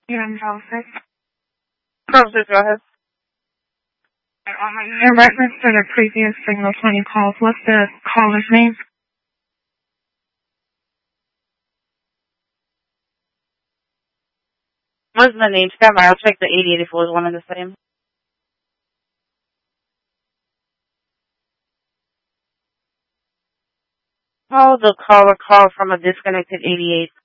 You're in Joseph. Process, go ahead. In reference to the previous Signal 20 calls, what's the caller's name? What's the name? Stand by. I'll check the 8084 is one and the same. Oh, the caller called from a disconnected 88.